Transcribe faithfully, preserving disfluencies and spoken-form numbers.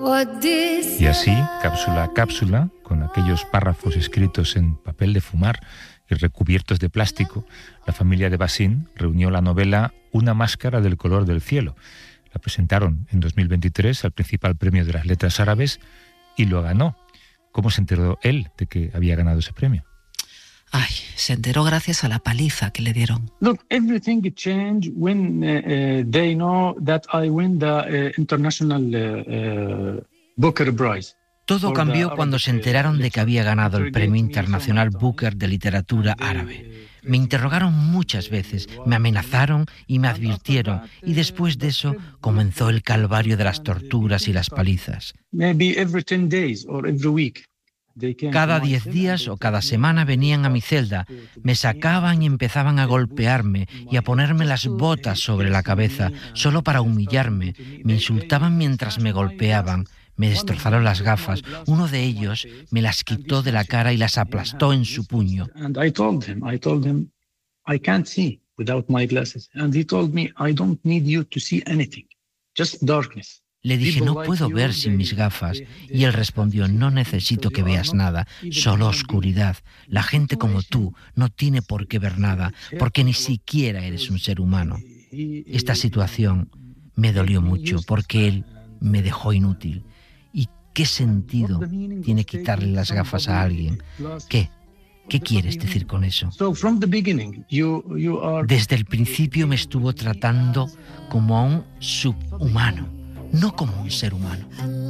Y así, cápsula a cápsula, con aquellos párrafos escritos en papel de fumar y recubiertos de plástico, la familia de Bassin reunió la novela Una máscara del color del cielo. La presentaron en dos mil veintitrés al principal premio de las letras árabes y lo ganó. ¿Cómo se enteró él de que había ganado ese premio? Ay, se enteró gracias a la paliza que le dieron. Look, everything changed when uh, uh, they know that I win the uh, International uh, uh, Booker Prize. Todo cambió cuando se enteraron de que había ganado el Premio Internacional Booker de Literatura Árabe. Me interrogaron muchas veces, me amenazaron y me advirtieron, y después de eso comenzó el calvario de las torturas y las palizas. Cada diez días o cada semana venían a mi celda, me sacaban y empezaban a golpearme y a ponerme las botas sobre la cabeza, solo para humillarme. Me insultaban mientras me golpeaban. Me destrozaron las gafas. Uno de ellos me las quitó de la cara y las aplastó en su puño. Le dije, no puedo ver sin mis gafas. Y él respondió, no necesito que veas nada, solo oscuridad. La gente como tú no tiene por qué ver nada, porque ni siquiera eres un ser humano. Esta situación me dolió mucho, porque él me dejó inútil. ¿Qué sentido tiene quitarle las gafas a alguien? ¿Qué? ¿Qué quieres decir con eso? Desde el principio me estuvo tratando como a un subhumano, no como un ser humano.